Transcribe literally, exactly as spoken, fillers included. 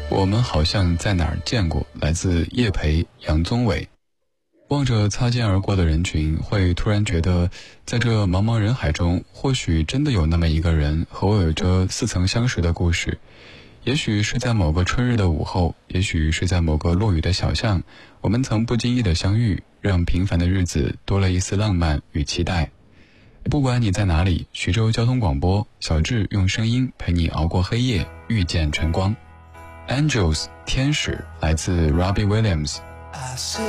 我们好像在哪儿见过，来自叶培、杨宗纬。望着擦肩而过的人群，会突然觉得在这茫茫人海中，或许真的有那么一个人和我有着似曾相识的故事。也许是在某个春日的午后，也许是在某个落雨的小巷，我们曾不经意的相遇，让平凡的日子多了一丝浪漫与期待。不管你在哪里，徐州交通广播，小智用声音陪你熬过黑夜，遇见晨光。Angels 天使来自 Robbie Williams。